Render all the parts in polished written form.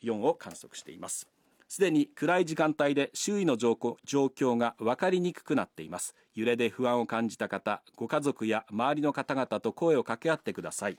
4を観測しています。すでに暗い時間帯で周囲の状況が分かりにくくなっています。揺れで不安を感じた方、ご家族や周りの方々と声を掛け合ってください。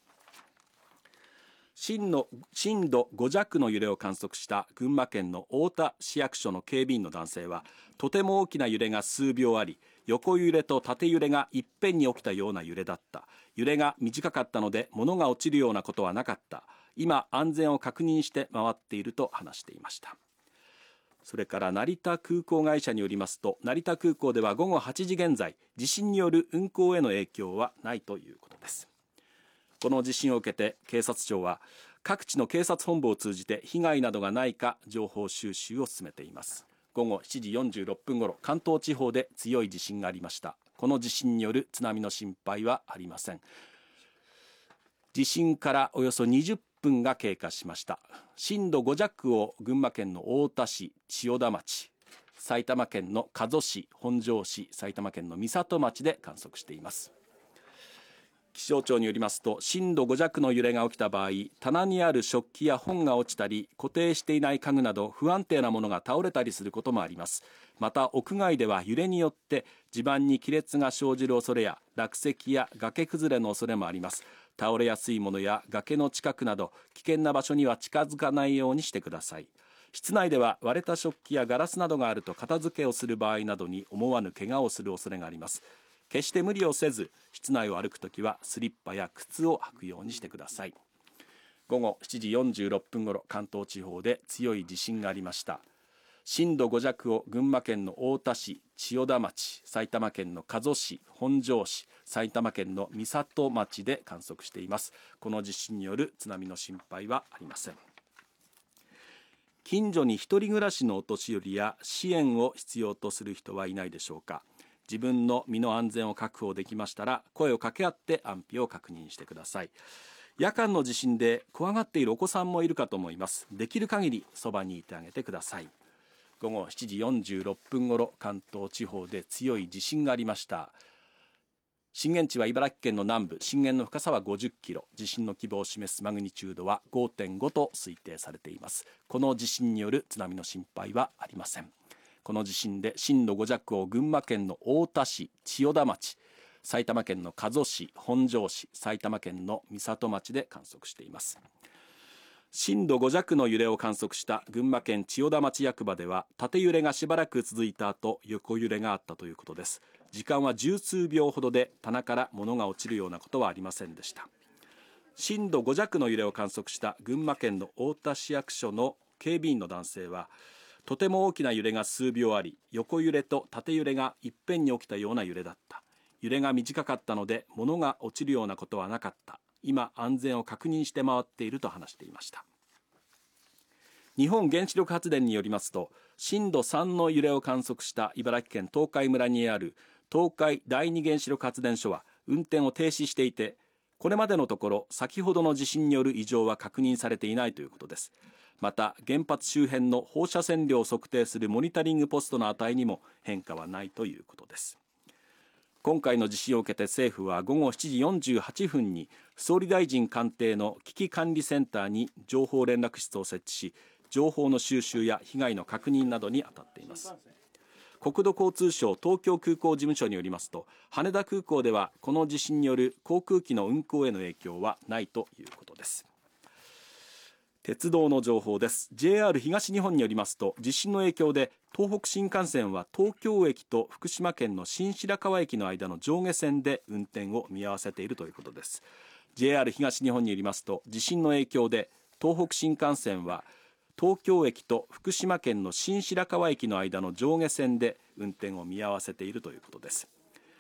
震度5弱の揺れを観測した群馬県の太田市役所の警備員の男性は、とても大きな揺れが数秒あり、横揺れと縦揺れがいっぺんに起きたような揺れだった。揺れが短かったので物が落ちるようなことはなかった。今安全を確認して回っていると話していました。それから成田空港会社によりますと、成田空港では午後8時現在、地震による運航への影響はないということです。この地震を受けて警察庁は各地の警察本部を通じて被害などがないか情報収集を進めています。午後7時46分ごろ、関東地方で強い地震がありました。この地震による津波の心配はありません。地震からおよそ20分が経過しました。震度5弱を群馬県の太田市、千代田町、埼玉県の加須市、本庄市、埼玉県の美里町で観測しています。気象庁によりますと、震度5弱の揺れが起きた場合、棚にある食器や本が落ちたり、固定していない家具など不安定なものが倒れたりすることもあります。また屋外では揺れによって地盤に亀裂が生じる恐れや落石や崖崩れの恐れもあります。倒れやすいものや崖の近くなど危険な場所には近づかないようにしてください。室内では割れた食器やガラスなどがあると片付けをする場合などに思わぬ怪我をする恐れがあります。決して無理をせず、室内を歩くときはスリッパや靴を履くようにしてください。午後7時46分ごろ、関東地方で強い地震がありました。震度5弱を群馬県の太田市、千代田町、埼玉県の加須市、本庄市、埼玉県の美里町で観測しています。この地震による津波の心配はありません。近所に一人暮らしのお年寄りや支援を必要とする人はいないでしょうか。自分の身の安全を確保できましたら、声を掛け合って安否を確認してください。夜間の地震で怖がっているお子さんもいるかと思います。できる限りそばにいてあげてください。午後7時46分ごろ、関東地方で強い地震がありました。震源地は茨城県の南部、震源の深さは50キロ、地震の規模を示すマグニチュードは 5.5 と推定されています。この地震による津波の心配はありません。この地震で震度5弱を群馬県の太田市、千代田町、埼玉県の加須市、本庄市、埼玉県の美里町で観測しています。震度5弱の揺れを観測した群馬県千代田町役場では、縦揺れがしばらく続いた後、横揺れがあったということです。時間は十数秒ほどで、棚から物が落ちるようなことはありませんでした。震度5弱の揺れを観測した群馬県の太田市役所の警備員の男性は、とても大きな揺れが数秒あり、横揺れと縦揺れがいっぺんに起きたような揺れだった。揺れが短かったので物が落ちるようなことはなかった。今安全を確認して回っていると話していました。日本原子力発電によりますと、震度3の揺れを観測した茨城県東海村にある東海第二原子力発電所は運転を停止していて、これまでのところ先ほどの地震による異常は確認されていないということです。また原発周辺の放射線量を測定するモニタリングポストの値にも変化はないということです。今回の地震を受けて政府は午後7時48分に総理大臣官邸の危機管理センターに情報連絡室を設置し、情報の収集や被害の確認などに当たっています。国土交通省東京空港事務所によりますと、羽田空港ではこの地震による航空機の運航への影響はないということです。鉄道の情報です。 JR 東日本によりますと、地震の影響で東北新幹線は東京駅と福島県の新白河駅の間の上下線で運転を見合わせているということです。 JR 東日本によりますと、地震の影響で東北新幹線は東京駅と福島県の新白河駅の間の上下線で運転を見合わせているということです。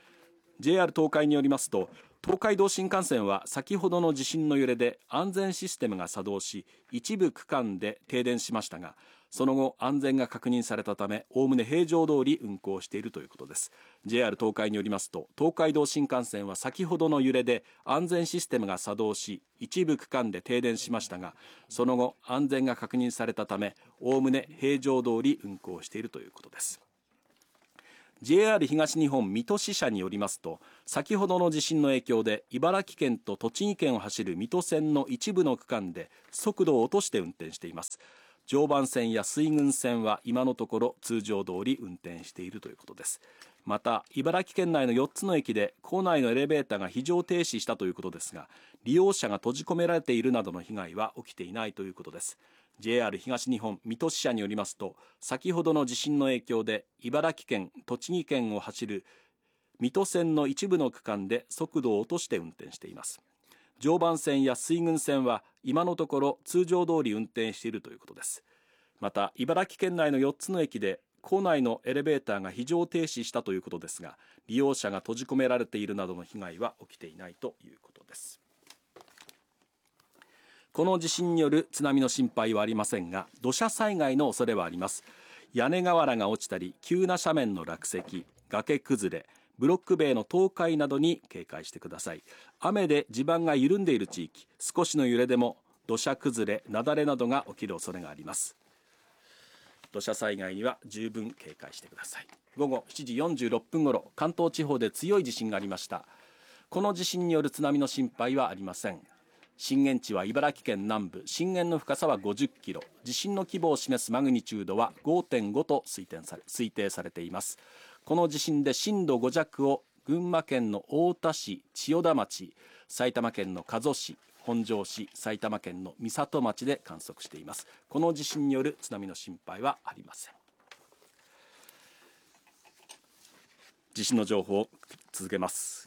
JR 東海によりますと、東海道新幹線は先ほどの地震の揺れで安全システムが作動し、一部区間で停電しましたが、その後安全が確認されたため、おおむね平常通り運行しているということです。 JR 東海によりますと、東海道新幹線は先ほどの揺れで安全システムが作動し、一部区間で停電しましたが、その後安全が確認されたため、おおむね平常通り運行しているということです。 JR 東日本水戸支社によりますと、先ほどの地震の影響で茨城県と栃木県を走る水戸線の一部の区間で速度を落として運転しています。常磐線や水郡線は今のところ通常通り運転しているということです。また茨城県内の4つの駅で構内のエレベーターが非常停止したということですが、利用者が閉じ込められているなどの被害は起きていないということです。 JR 東日本水戸支社によりますと、先ほどの地震の影響で茨城県栃木県を走る水戸線の一部の区間で速度を落として運転しています。常磐線や水郡線は今のところ通常通り運転しているということです。また茨城県内の4つの駅で構内のエレベーターが非常停止したということですが、利用者が閉じ込められているなどの被害は起きていないということです。この地震による津波の心配はありませんが、土砂災害の恐れはあります。屋根瓦が落ちたり急な斜面の落石、崖崩れ、ブロック塀の倒壊などに警戒してください。雨で地盤が緩んでいる地域、少しの揺れでも土砂崩れ、雪崩などが起きる恐れがあります。土砂災害には十分警戒してください。午後7時46分ごろ、関東地方で強い地震がありました。この地震による津波の心配はありません。震源地は茨城県南部、震源の深さは50キロ、地震の規模を示すマグニチュードは 5.5 と推定されています。この地震で震度5弱を群馬県の太田市、千代田町、埼玉県の加須市、本庄市、埼玉県の美里町で観測しています。この地震による津波の心配はありません。地震の情報を続けます。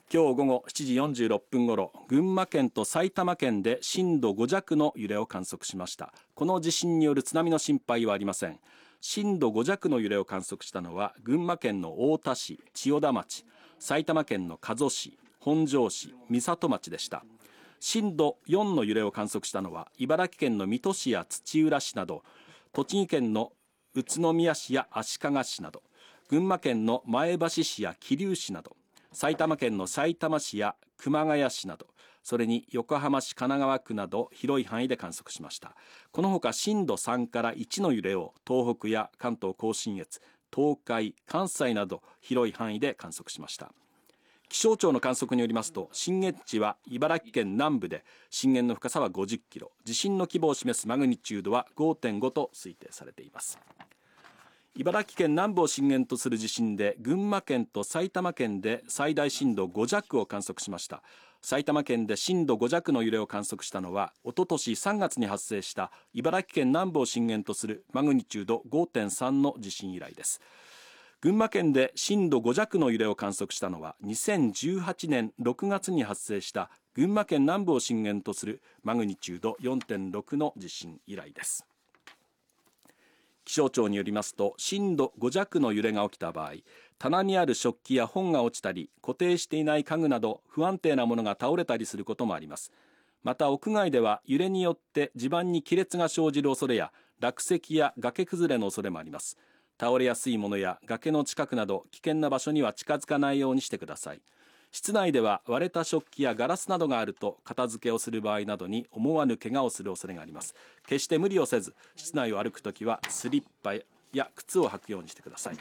今日午後7時46分ごろ、群馬県と埼玉県で震度5弱の揺れを観測しました。この地震による津波の心配はありません。震度5弱の揺れを観測したのは群馬県の太田市、千代田町、埼玉県の加須市、本庄市、美里町でした。震度4の揺れを観測したのは茨城県の水戸市や土浦市など、栃木県の宇都宮市や足利市など、群馬県の前橋市や桐生市など、埼玉県のさいたま市や熊谷市など、それに横浜市、神奈川区など広い範囲で観測しました。このほか震度3から1の揺れを東北や関東甲信越、東海、関西など広い範囲で観測しました。気象庁の観測によりますと、震源地は茨城県南部で震源の深さは50キロ、地震の規模を示すマグニチュードは 5.5 と推定されています。茨城県南部を震源とする地震で群馬県と埼玉県で最大震度5弱を観測しました。埼玉県で震度5弱の揺れを観測したのはおととし3月に発生した茨城県南部を震源とするマグニチュード 5.3 の地震以来です。群馬県で震度5弱の揺れを観測したのは2018年6月に発生した群馬県南部を震源とするマグニチュード 4.6 の地震以来です。気象庁によりますと、震度5弱の揺れが起きた場合、棚にある食器や本が落ちたり、固定していない家具など不安定なものが倒れたりすることもあります。また屋外では揺れによって地盤に亀裂が生じる恐れや落石や崖崩れの恐れもあります。倒れやすいものや崖の近くなど危険な場所には近づかないようにしてください。室内では割れた食器やガラスなどがあると片付けをする場合などに思わぬ怪我をする恐れがあります。決して無理をせず、室内を歩くときはスリッパや靴を履くようにしてください。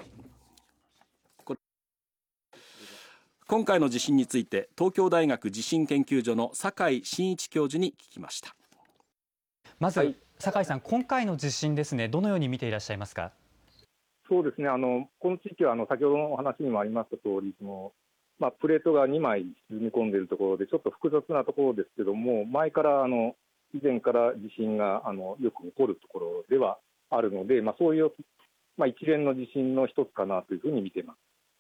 今回の地震について東京大学地震研究所の酒井真一教授に聞きました。 まず、酒井さん、今回の地震ですね、どのように見ていらっしゃいますか。 そうですね、この地域は先ほどのお話にもありました通り、プレートが2枚沈み込んでいるところでちょっと複雑なところですけども、以前から地震がよく起こるところではあるので、そういう、一連の地震の一つかなというふうに見ています。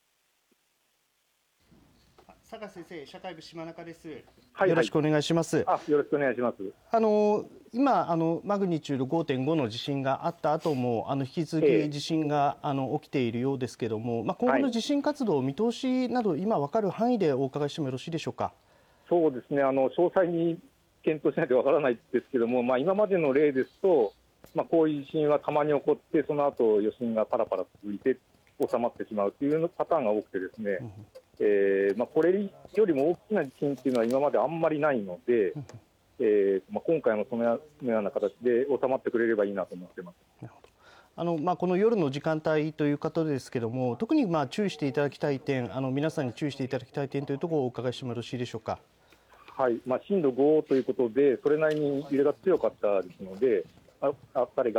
坂先生、社会部島中です。 よろしくお願いします。よろしくお願いします。今マグニチュード 5.5 の地震があった後も引き続き地震が起きているようですけれども、今後の地震活動、見通しなど今分かる範囲でお伺いしてもよろしいでしょうか。そうですね、詳細に検討しないと分からないですけれども、今までの例ですと、こういう地震はたまに起こってその後余震がパラパラ続いて収まってしまうというパターンが多くてですね、これよりも大きな地震というのは今まであんまりないので、今回もそのような形で収まってくれればいいなと思っています。 この夜の時間帯ということですけれども、特に注意していただきたい点、皆さんに注意していただきたい点というところをお伺いしてもよろしいでしょうか。 はい、震度5ということで、それなりに揺れが強かったですので、やっぱり